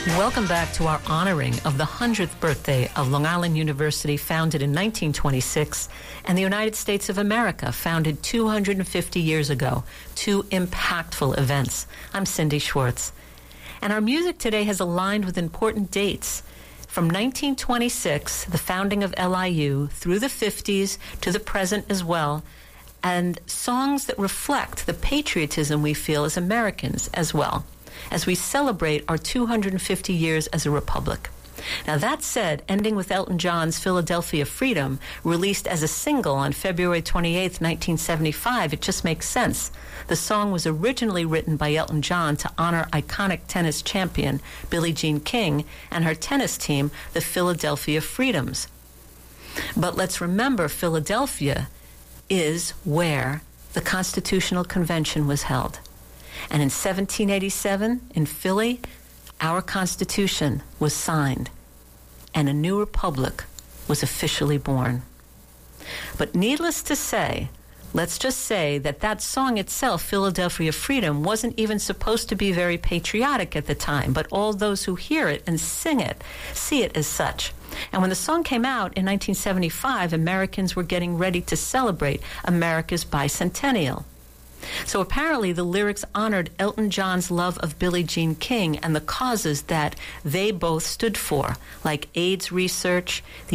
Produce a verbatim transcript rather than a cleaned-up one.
Welcome back to our honoring of the hundredth birthday of Long Island University, founded in nineteen twenty-six, and the United States of America, founded two hundred fifty years ago. Two impactful events. I'm Cindy Schwartz. And our music today has aligned with important dates. From nineteen twenty-six, the founding of L I U, through the fifties to the present as well, and songs that reflect the patriotism we feel as Americans as well, as we celebrate our two hundred fifty years as a republic. Now, that said, ending with Elton John's Philadelphia Freedom, released as a single on February twenty-eighth, nineteen seventy-five, it just makes sense. The song was originally written by Elton John to honor iconic tennis champion Billie Jean King and her tennis team, the Philadelphia Freedoms. But let's remember, Philadelphia is where the Constitutional Convention was held. And in seventeen eighty-seven, in Philly, our Constitution was signed, and a new republic was officially born. But needless to say, let's just say that that song itself, Philadelphia Freedom, wasn't even supposed to be very patriotic at the time, but all those who hear it and sing it see it as such. And when the song came out in nineteen seventy-five, Americans were getting ready to celebrate America's bicentennial. So apparently the lyrics honored Elton John's love of Billie Jean King and the causes that they both stood for, like AIDS research, the